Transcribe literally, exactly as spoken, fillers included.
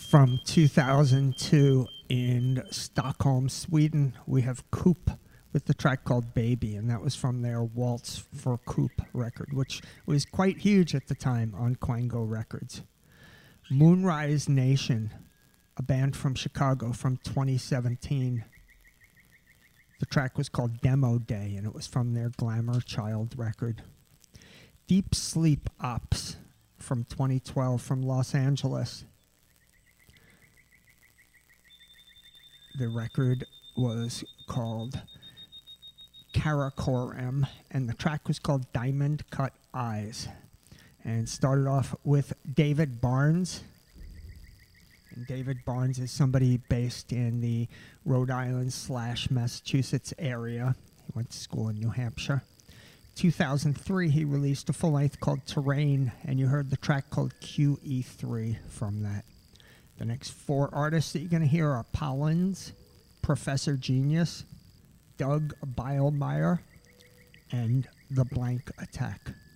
From two thousand two in Stockholm, Sweden, we have Coop with the track called Baby, and that was from their Waltz for Coop record, which was quite huge at the time on Quango Records. Moonrise Nation, a band from Chicago from twenty seventeen. The track was called Demo Day, and it was from their Glamour Child record. Deep Sleep Ops from twenty twelve from Los Angeles. The record was called Karakoram, and the track was called Diamond Cut Eyes. And started off with David Barnes. And David Barnes is somebody based in the Rhode Island slash Massachusetts area. He went to school in New Hampshire. two thousand three, he released a full-length called Terrain, and you heard the track called Q E three from that. The next four artists that you're going to hear are Pollens, Professor Genius, Doug Beilmeyer, and The Blank Attack.